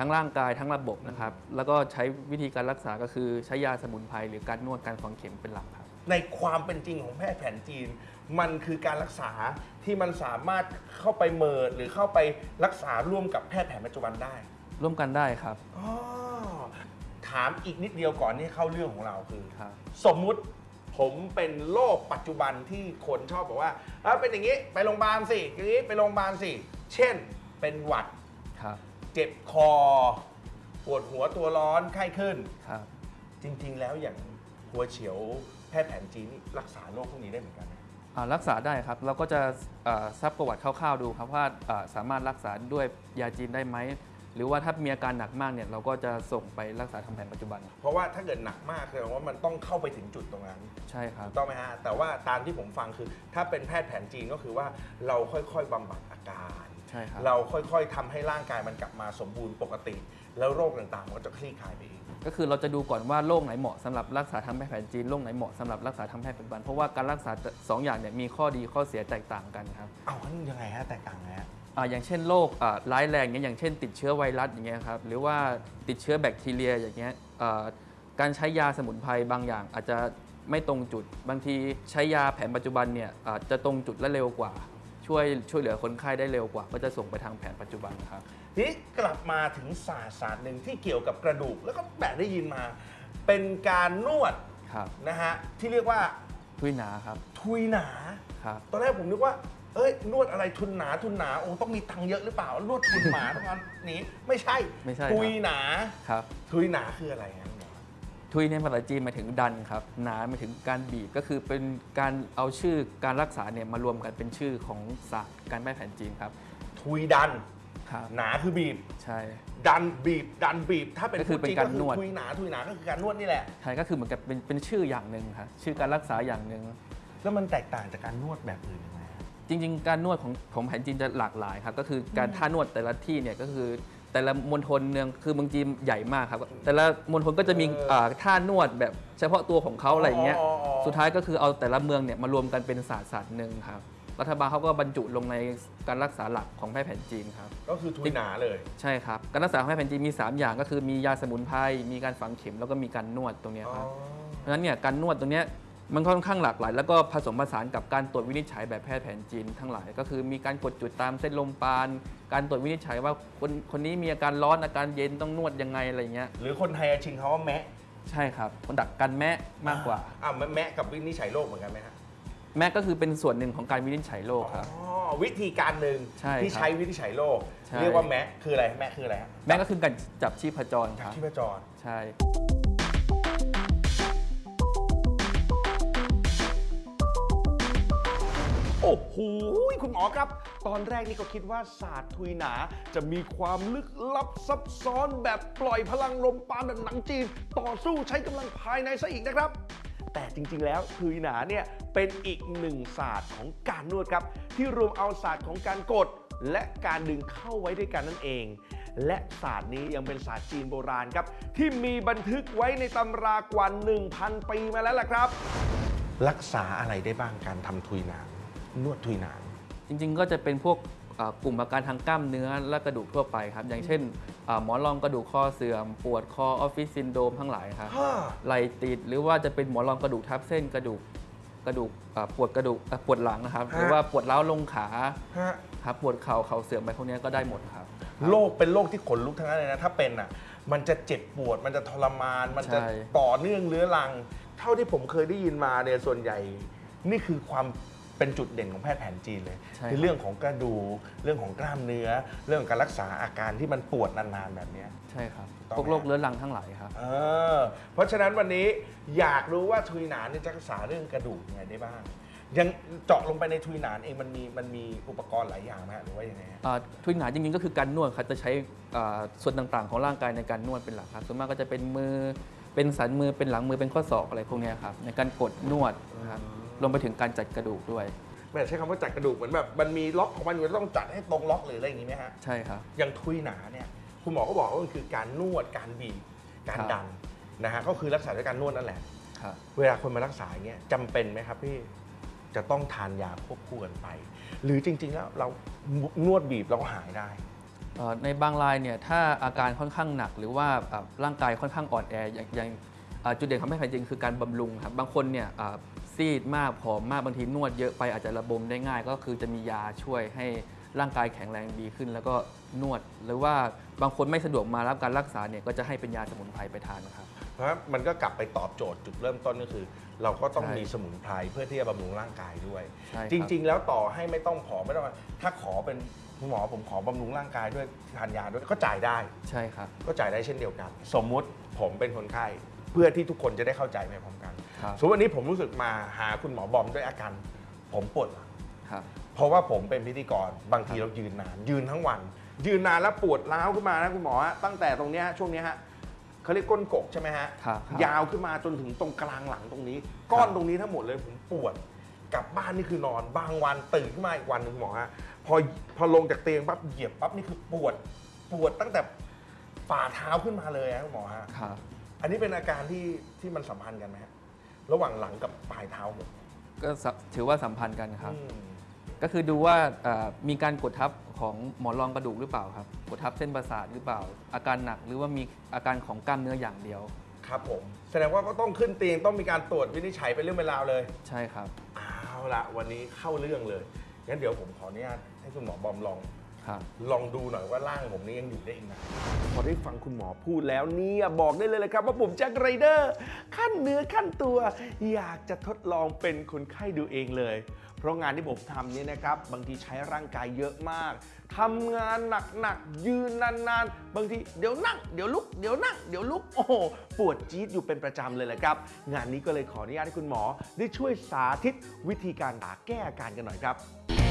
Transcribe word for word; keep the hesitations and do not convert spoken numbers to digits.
ทั้งร่างกายทั้งระบบนะครับแล้วก็ใช้วิธีการรักษาก็คือใช้ยาสมุนไพรหรือการนวดการฝังเข็มเป็นหลักครับในความเป็นจริงของแพทย์แผนจีนมันคือการรักษาที่มันสามารถเข้าไปเมิร์จหรือเข้าไปรักษาร่วมกับแพทย์แผนปัจจุบันได้ร่วมกันได้ครับอ๋อถามอีกนิดเดียวก่อนที่เข้าเรื่องของเราคือสมมุติผมเป็นโรคปัจจุบันที่คนชอบบอกว่าเออเป็นอย่างนี้ไปโรงพยาบาลสิอย่างนี้ไปโรงพยาบาลสิเช่นเป็นหวัดเจ็บคอปวดหัวตัวร้อนไข้ขึ้นจริงๆแล้วอย่างหัวเฉียวแพทย์แผนจีนนี่รักษาโรคพวกนี้ได้เหมือนกันไหมรักษาได้ครับเราก็จะซักประวัติคร่าวๆดูครับว่าสามารถรักษาด้วยยาจีนได้ไหมหรือว่าถ้ามีอาการหนักมากเนี่ยเราก็จะส่งไปรักษาทางแผนปัจจุบันเพราะว่าถ้าเกิดหนักมากแสดงว่ามันต้องเข้าไปถึงจุดตรงนั้นใช่ครับถูกต้องไหมฮะแต่ว่าตามที่ผมฟังคือถ้าเป็นแพทย์แผนจีนก็คือว่าเราค่อยๆบำบัดอาการใช่ครับเราค่อยๆทำให้ร่างกายมันกลับมาสมบูรณ์ปกติแล้วโรคต่างๆมันก็จะคลี่คลายไปเองก็คือเราจะดูก่อนว่าโรคไหนเหมาะสำหรับรักษาทางแพทย์แผนจีนโรคไหนเหมาะสำหรับรักษาทางแพทย์ปัจจุบันเพราะว่าการรักษาสองอย่างเนี่ยมีข้อดีข้อเสียแตกต่างกันครับเอาขั้นยังไงฮะแตกต่างไงฮะอย่างเช่นโรคร้ายแรงอย่างเช่นติดเชื้อไวรัสอย่างเงี้ยครับหรือว่าติดเชื้อแบคทีเรียอย่างเงี้ยการใช้ยาสมุนไพรบางอย่างอาจจะไม่ตรงจุดบางทีใช้ยาแผนปัจจุบันเนี่ยจะตรงจุดและเร็วกว่าช่วยช่วยเหลือคนไข้ได้เร็วกว่าก็จะส่งไปทางแผนปัจจุบันครับนี้กลับมาถึงศาสตร์ศาสตร์หนึ่งที่เกี่ยวกับกระดูกแล้วก็แบบได้ยินมาเป็นการนวดนะฮะที่เรียกว่าทุยหนาครับทุยหนาครับตอนแรกผมนึกว่าเอ้ยนวดอะไรทุนหนาทุนหนาโอ้ต้องมีตังค์เยอะหรือเปล่านวดทุนหนาทั้งนั้นนี้ไม่ใช่ไม่ใช่ทุยหนาครับทุยหนาคืออะไรครับทุยในภาษาจีนหมายถึงดันครับหนาหมายถึงการบีบก็คือเป็นการเอาชื่อการรักษาเนี่ยมารวมกันเป็นชื่อของศาสตร์การแพทย์แผนจีนครับทุยดันหนาคือบีบใช่ดันบีบดันบีบถ้าเป็นก็คือเป็นการนวดทุยหนาทุยหนาก็คือการนวดนี่แหละใช่ก็คือเหมือนกับเป็นเป็นชื่ออย่างหนึ่งครับชื่อการรักษาอย่างหนึ่งแล้วมันแตกต่างจากการนวดแบบอื่นยังไงจริงๆการนวดของของแผนจีนจะหลากหลายครับก็คือการท่านวดแต่ละที่เนี่ยก็คือแต่ละมณฑลเนืองคือเมืองจีนใหญ่มากครับแต่ละมณฑลก็จะมีท่านวดแบบเฉพาะตัวของเขาอะไรอย่างเงี้ยสุดท้ายก็คือเอาแต่ละเมืองเนี่ยมารวมกันเป็นศาสตร์ศาสตร์หนึ่งครับรัฐบาลเขาก็บรรจุลงในการรักษาหลักของแพทย์แผนจีนครับก็คือทุยหนาเลยใช่ครับการรักษาของแพทย์แผนจีนมีสามอย่างก็คือมียาสมุนไพรมีการฝังเข็มแล้วก็มีการนวดตรงนี้ครับเพราะฉะนั้นเนี่ยการนวดตรงนี้มันค่อนข้างหลากหลายแล้วก็ผสมผสานกับการตรวจวินิจฉัยแบบแพทย์แผนจีนทั้งหลายก็คือมีการกดจุดตามเส้นลมปราณการตรวจวินิจฉัยว่าคนคนนี้มีอาการร้อนอาการเย็นต้องนวดยังไงอะไรเงี้ยหรือคนไทยชิงเขาว่าแมะใช่ครับคนดักกันแมะมากกว่าอ่าแมะกับวินิจฉัยโรคเหมือนกันไหมฮะแมะก็คือเป็นส่วนหนึ่งของการวินิจฉัยโรคครับอ๋อวิธีการหนึ่งที่ใช้วินิจฉัยโรคเรียกว่าแมะคืออะไรแมะคืออะไรฮะแมะก็คือการจับชีพจรครับชีพจรใช่โอ้โหคุณหมอครับตอนแรกนี่ก็คิดว่าศาสตร์ทุยหนาจะมีความลึกลับซับซ้อนแบบปล่อยพลังลมปราณแบบหนังจีนต่อสู้ใช้กำลังภายในซะอีกนะครับแต่จริงๆแล้วทุยหนาเนี่ยเป็นอีกหนึ่งศาสตร์ของการนวดครับที่รวมเอาศาสตร์ของการกดและการดึงเข้าไว้ด้วยกันนั่นเองและศาสตร์นี้ยังเป็นศาสตร์จีนโบราณครับที่มีบันทึกไว้ในตำรากว่า หนึ่งพัน ปีมาแล้วล่ะครับรักษาอะไรได้บ้างการทำทุยหนานวดทุยหนานจริงๆก็จะเป็นพวกกลุ่มอาการทางกล้ามเนื้อและกระดูกทั่วไปครับอย่างเช่นหมอนรองกระดูกคอเสื่อมปวดคอออฟฟิศซินโดรมทั้งหลายครับไหล่ติดหรือว่าจะเป็นหมอนรองกระดูกทับเส้นกระดูกกระดูกปวดกระดูกปวดหลังนะครับหรือว่าปวดร้าวลงขาครับปวดเข่าเข่าเสื่อมไปพวกนี้ก็ได้หมดครับโรคเป็นโรคที่ขนลุกทั้งนั้นเลยนะถ้าเป็นอ่ะมันจะเจ็บปวดมันจะทรมานมันจะต่อเนื่องเรื้อรังเท่าที่ผมเคยได้ยินมาเนี่ยส่วนใหญ่นี่คือความเป็นจุดเด่นของแพทย์แผนจีนเลยคือเรื่องของกระดูกเรื่องของกล้ามเนื้อเรื่องของการรักษาอาการที่มันปวดนานๆแบบนี้ใช่ครับพวกโรคเรื้อรังทั้งหลายครับเออเพราะฉะนั้นวันนี้อยากรู้ว่าทุยหนานจะรักษาเรื่องกระดูกยังไงได้บ้างยังเจาะลงไปในทุยหนานเองมันมีมันมีอุปกรณ์หลายอย่างไหมหรือว่ายังไงทุยหนานจริงๆก็คือการนวดครับจะใช้ส่วนต่างๆของร่างกายในการนวดเป็นหลักครับส่วนมากก็จะเป็นมือเป็นสันมือเป็นหลังมือเป็นข้อศอกอะไรพวกนี้ครับในการกดนวดนะครับรวมไปถึงการจัดกระดูกด้วยไม่ใช่คำว่าจัดกระดูกเหมือนแบบมันมีล็อกของมันอยู่ต้องจัดให้ตรงล็อกหรืออะไรอย่างนี้ไหมฮะใช่ครับอย่างทุยหนาเนี่ยคุณหมอก็บอกว่ามันคือการนวดการบีบการดันนะฮะก็คือรักษาด้วยการนวดนั่นแหละเวลาคนมารักษาอย่างเงี้ยจำเป็นไหมครับพี่จะต้องทานยาควบคู่กันไปหรือจริงๆแล้วเรานวดบีบเราหายได้เอ่อในบางรายเนี่ยถ้าอาการค่อนข้างหนักหรือว่าอ่าร่างกายค่อนข้างอ่อนแออย่างอย่างอ่าจุดเด่นของแพทย์แผนจีนคือการบำรุงครับบางคนเนี่ยอ่าซีดมากผอมมากบางทีนวดเยอะไปอาจจะระบมได้ง่าย ก็คือจะมียาช่วยให้ร่างกายแข็งแรงดีขึ้น แล้วก็นวด หรือว่าบางคนไม่สะดวกมารับการรักษาเนี่ยก็จะให้เป็นยาสมุนไพรไปทานครับเพราะมันก็กลับไปตอบโจทย์จุดเริ่มต้นก็คือ เราก็ต้องใช่มีสมุนไพรเพื่อที่จะบำรุงร่างกายด้วยใช่ครับจริง ๆ แล้วต่อให้ไม่ต้องผอมไม่ต้องถ้าขอเป็นคุณหมอผมขอบำรุงร่างกายด้วยทานยาด้วยก็จ่ายได้ใช่ครับก็จ่ายได้เช่นเดียวกัน สมมุติผมเป็นคนไข้เพื่อที่ทุกคนจะได้เข้าใจไปพร้อมกันครับสมมติวันนี้ผมรู้สึกมาหาคุณหมอบอมด้วยอาการผมปวดหลังครับเพราะว่าผมเป็นพิธีกรบางทีเรายืนนาน ยืนทั้งวัน ยืนนานแล้วปวดร้าวขึ้นมานะคุณหมอฮะตั้งแต่ตรงเนี้ยช่วงเนี้ยฮะเขาเรียกก้นกกใช่ไหมฮะครับครับยาวขึ้นมาจนถึงตรงกลางหลังตรงนี้ ก้อนตรงนี้ทั้งหมดเลยผมปวดกลับบ้านนี่คือนอนบางวันตื่นขึ้นมาอีกวันหนึงคุณหมอฮะพอพอลงจากเตียงปั๊บเหยียบปั๊บนี่คือปวดปวดตั้งแต่ฝ่าเท้าขึ้นมาเลยนะคุณหมอฮะครับอันนี้เป็นอาการที่ที่มันสัมพันธ์กันไหมฮะระหว่างหลังกับปลายเท้าผมก็สถือว่าสัมพันธ์กันครับอืมก็คือดูว่าเอ่อมีการกดทับของหมอนรองกระดูกหรือเปล่าครับ กดทับเส้นประสาทหรือเปล่า อาการหนักหรือว่ามีอาการของกล้ามเนื้ออย่างเดียวครับผมแสดงว่าก็ต้องขึ้นเตียงต้องมีการตรวจวินิจฉัยเป็นเรื่องเป็นราวเลยใช่ครับเอาละวันนี้เข้าเรื่องเลยงั้นเดี๋ยวผมขออนุญาตให้คุณหมอบอมลองครับลองดูหน่อยว่าร่างผมนี้ยังอยู่ได้อีกนะพอได้ฟังคุณหมอพูดแล้วเนี่ยบอกได้เลยเลยครับว่าผมแจ็คไรเดอร์ขั้นเนื้อขั้นตัว อยากจะทดลองเป็นคนไข้ดูเองเลย เพราะงานที่ผมทำเนี่ยนะครับบางทีใช้ร่างกายเยอะมากทำงานหนักๆยืนนานๆบางทีเดี๋ยวนั่งเดี๋ยวลุกเดี๋ยวนั่งเดี๋ยวลุกโอ้โหปวดจี๊ดอยู่เป็นประจำเลยแหละครับงานนี้ก็เลยขออนุญาตให้คุณหมอได้ช่วยสาธิตวิธีการแก้อาการกันหน่อยครับ